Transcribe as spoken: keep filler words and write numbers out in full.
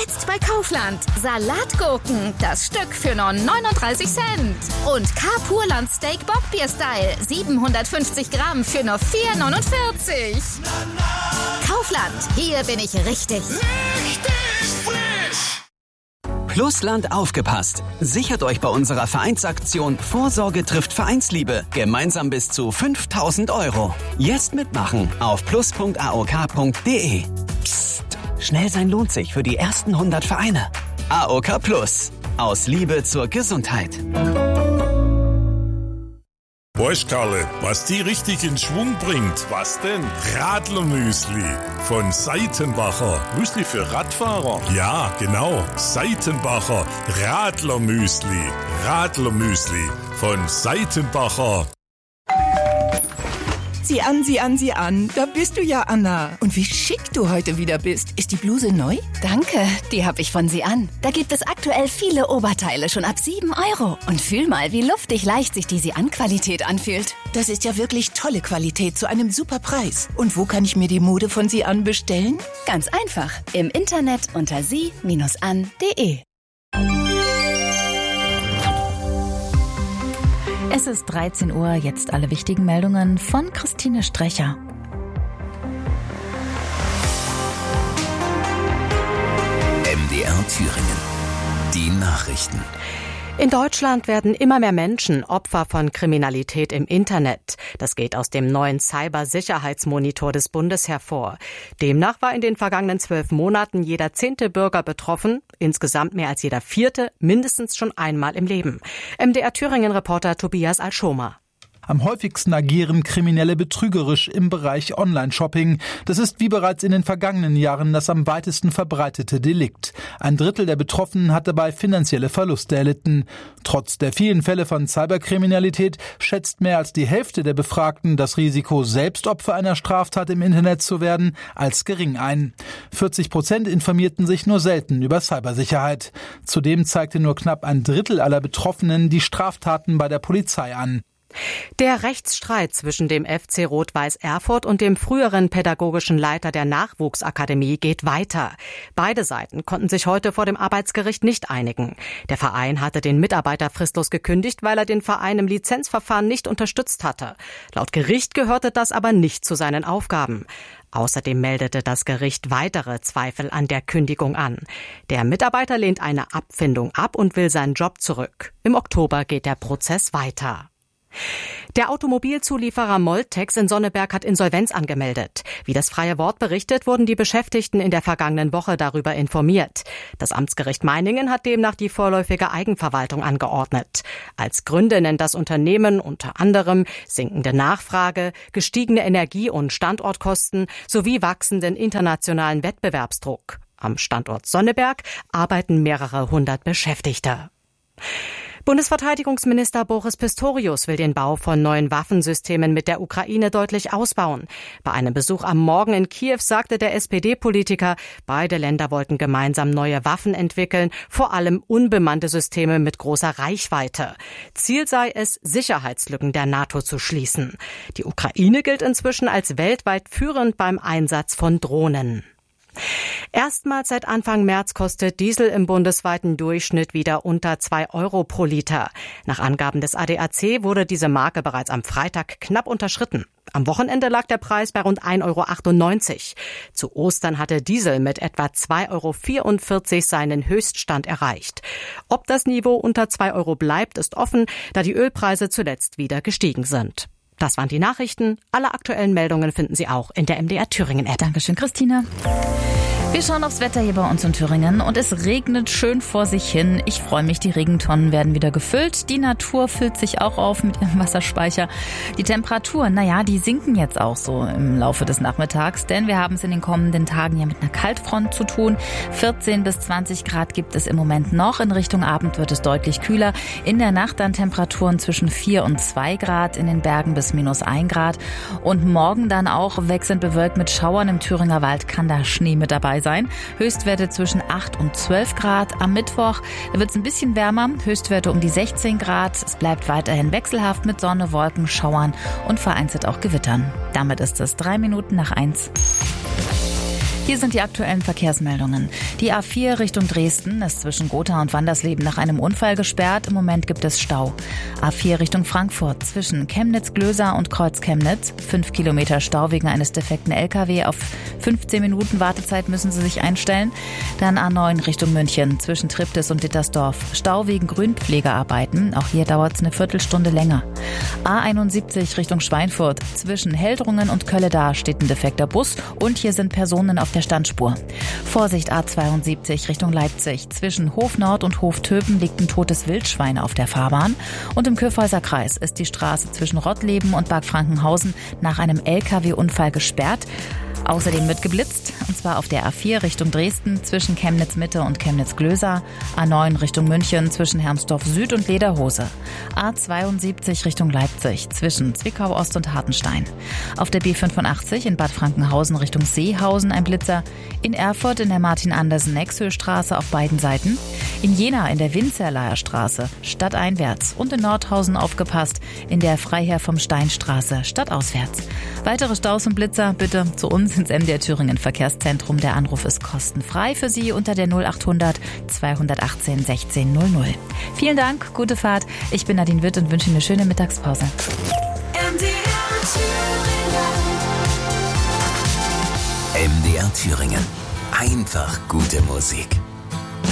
Jetzt bei Kaufland. Salatgurken, das Stück für nur neununddreißig Cent. Und K-Purland Steak Bockbier-Style, siebenhundertfünfzig Gramm für nur vier neunundvierzig. Kaufland, hier bin ich richtig. Richtig frisch! Plusland aufgepasst. Sichert euch bei unserer Vereinsaktion Vorsorge trifft Vereinsliebe gemeinsam bis zu fünftausend Euro. Jetzt mitmachen auf plus punkt a o k punkt d e. Psst, schnell sein lohnt sich für die ersten hundert Vereine. A O K Plus. Aus Liebe zur Gesundheit. Weißt, Karle, was die richtig in Schwung bringt? Was denn? Radlermüsli von Seitenbacher. Müsli für Radfahrer? Ja, genau. Seitenbacher Radlermüsli. Radlermüsli von Seitenbacher. Sieh an, sieh an, sieh an. Da bist du ja, Anna. Und wie schick du heute wieder bist. Ist die Bluse neu? Danke, die habe ich von Sie an. Da gibt es aktuell viele Oberteile schon ab sieben Euro. Und fühl mal, wie luftig leicht sich die Sie an Qualität anfühlt. Das ist ja wirklich tolle Qualität zu einem super Preis. Und wo kann ich mir die Mode von Sie an bestellen? Ganz einfach. Im Internet unter sie Bindestrich an punkt de. Es ist dreizehn Uhr, jetzt alle wichtigen Meldungen von Christine Strecher. M D R Thüringen. Die Nachrichten. In Deutschland werden immer mehr Menschen Opfer von Kriminalität im Internet. Das geht aus dem neuen Cybersicherheitsmonitor des Bundes hervor. Demnach war in den vergangenen zwölf Monaten jeder zehnte Bürger betroffen, insgesamt mehr als jeder vierte, mindestens schon einmal im Leben. M D R Thüringen-Reporter Tobias Alschomer. Am häufigsten agieren Kriminelle betrügerisch im Bereich Online-Shopping. Das ist wie bereits in den vergangenen Jahren das am weitesten verbreitete Delikt. Ein Drittel der Betroffenen hat dabei finanzielle Verluste erlitten. Trotz der vielen Fälle von Cyberkriminalität schätzt mehr als die Hälfte der Befragten das Risiko, selbst Opfer einer Straftat im Internet zu werden, als gering ein. vierzig Prozent informierten sich nur selten über Cybersicherheit. Zudem zeigte nur knapp ein Drittel aller Betroffenen die Straftaten bei der Polizei an. Der Rechtsstreit zwischen dem F C Rot-Weiß Erfurt und dem früheren pädagogischen Leiter der Nachwuchsakademie geht weiter. Beide Seiten konnten sich heute vor dem Arbeitsgericht nicht einigen. Der Verein hatte den Mitarbeiter fristlos gekündigt, weil er den Verein im Lizenzverfahren nicht unterstützt hatte. Laut Gericht gehörte das aber nicht zu seinen Aufgaben. Außerdem meldete das Gericht weitere Zweifel an der Kündigung an. Der Mitarbeiter lehnt eine Abfindung ab und will seinen Job zurück. Im Oktober geht der Prozess weiter. Der Automobilzulieferer Moltex in Sonneberg hat Insolvenz angemeldet. Wie das Freie Wort berichtet, wurden die Beschäftigten in der vergangenen Woche darüber informiert. Das Amtsgericht Meiningen hat demnach die vorläufige Eigenverwaltung angeordnet. Als Gründe nennt das Unternehmen unter anderem sinkende Nachfrage, gestiegene Energie- und Standortkosten sowie wachsenden internationalen Wettbewerbsdruck. Am Standort Sonneberg arbeiten mehrere hundert Beschäftigte. Bundesverteidigungsminister Boris Pistorius will den Bau von neuen Waffensystemen mit der Ukraine deutlich ausbauen. Bei einem Besuch am Morgen in Kiew sagte der S P D-Politiker, beide Länder wollten gemeinsam neue Waffen entwickeln, vor allem unbemannte Systeme mit großer Reichweite. Ziel sei es, Sicherheitslücken der NATO zu schließen. Die Ukraine gilt inzwischen als weltweit führend beim Einsatz von Drohnen. Erstmals seit Anfang März kostet Diesel im bundesweiten Durchschnitt wieder unter zwei Euro pro Liter. Nach Angaben des A D A C wurde diese Marke bereits am Freitag knapp unterschritten. Am Wochenende lag der Preis bei rund ein Euro achtundneunzig. Zu Ostern hatte Diesel mit etwa zwei Euro vierundvierzig seinen Höchststand erreicht. Ob das Niveau unter zwei Euro bleibt, ist offen, da die Ölpreise zuletzt wieder gestiegen sind. Das waren die Nachrichten. Alle aktuellen Meldungen finden Sie auch in der M D R Thüringen App. Dankeschön, Christine. Wir schauen aufs Wetter hier bei uns in Thüringen und es regnet schön vor sich hin. Ich freue mich, die Regentonnen werden wieder gefüllt. Die Natur füllt sich auch auf mit ihrem Wasserspeicher. Die Temperaturen, naja, die sinken jetzt auch so im Laufe des Nachmittags, denn wir haben es in den kommenden Tagen ja mit einer Kaltfront zu tun. vierzehn bis zwanzig Grad gibt es im Moment noch. In Richtung Abend wird es deutlich kühler. In der Nacht dann Temperaturen zwischen vier und zwei Grad, in den Bergen bis minus ein Grad. Und morgen dann auch wechselnd bewölkt mit Schauern im Thüringer Wald kann da Schnee mit dabei sein. Höchstwerte zwischen acht und zwölf Grad. Am Mittwoch wird es ein bisschen wärmer, Höchstwerte um die sechzehn Grad. Es bleibt weiterhin wechselhaft mit Sonne, Wolken, Schauern und vereinzelt auch Gewittern. Damit ist es drei Minuten nach eins. Hier sind die aktuellen Verkehrsmeldungen. Die A vier Richtung Dresden ist zwischen Gotha und Wandersleben nach einem Unfall gesperrt. Im Moment gibt es Stau. A vier Richtung Frankfurt zwischen Chemnitz-Glöser und Kreuz-Chemnitz. Fünf Kilometer Stau wegen eines defekten L K W. Auf fünfzehn Minuten Wartezeit müssen Sie sich einstellen. Dann A neun Richtung München zwischen Triptis und Dittersdorf. Stau wegen Grünpflegearbeiten. Auch hier dauert es eine Viertelstunde länger. A einundsiebzig Richtung Schweinfurt zwischen Heldrungen und Kölle-Dar steht ein defekter Bus und hier sind Personen auf der Standspur. Vorsicht A zweiundsiebzig Richtung Leipzig. Zwischen Hof Nord und Hof Töpen liegt ein totes Wildschwein auf der Fahrbahn. Und im Kyffhäuser Kreis ist die Straße zwischen Rottleben und Bad Frankenhausen nach einem L K W-Unfall gesperrt. Außerdem wird geblitzt, und zwar auf der A vier Richtung Dresden zwischen Chemnitz-Mitte und Chemnitz-Glöser, A neun Richtung München zwischen Hermsdorf Süd und Lederhose, A zweiundsiebzig Richtung Leipzig zwischen Zwickau Ost und Hartenstein. Auf der B fünfundachtzig in Bad Frankenhausen Richtung Seehausen ein Blitzer, in Erfurt in der Martin-Andersen-Nexö-Straße auf beiden Seiten, in Jena in der Winzerleier Straße stadteinwärts und in Nordhausen aufgepasst in der Freiherr vom Steinstraße stadtauswärts. Weitere Staus und Blitzer bitte zu uns ins M D R Thüringen Verkehrszentrum. Der Anruf ist kostenfrei für Sie unter der null achthundert zweihundertachtzehn sechzehn null null. Vielen Dank, gute Fahrt. Ich bin Nadine Witt und wünsche Ihnen eine schöne Mittagspause. M D R Thüringen. M D R Thüringen. Einfach gute Musik.